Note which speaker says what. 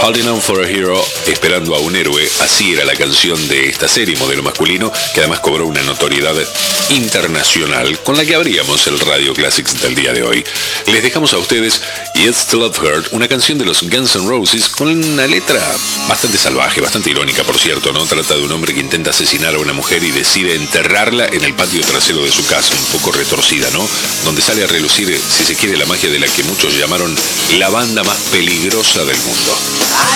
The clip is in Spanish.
Speaker 1: Holding On for a Hero, esperando a un héroe, así era la canción de esta serie Modelo Masculino, que además cobró una notoriedad internacional, con la que abríamos el Radio Classics del día de hoy. Les dejamos a ustedes Yes to Love Her, una canción de los Guns N' Roses con una letra bastante salvaje, bastante irónica, por cierto, ¿no? Trata de un hombre que intenta asesinar a una mujer y decide enterrarla en el patio trasero de su casa, un poco retorcida, ¿no? Donde sale a relucir, si se quiere, la magia de la que muchos llamaron la banda más peligrosa del mundo.